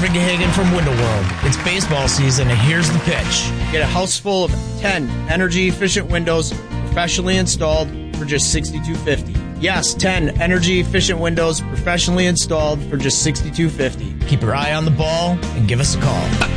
Hagen from Window World. It's baseball season, and here's the pitch. Get a house full of 10 energy-efficient windows professionally installed for just $62.50. Yes, 10 energy-efficient windows professionally installed for just $62.50. Keep your eye on the ball and give us a call.